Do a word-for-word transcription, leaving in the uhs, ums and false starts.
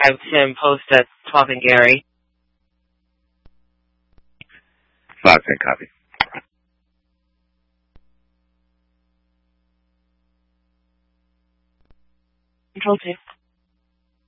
have Tim post at Twelve and Gary. Five ten copy. Control two.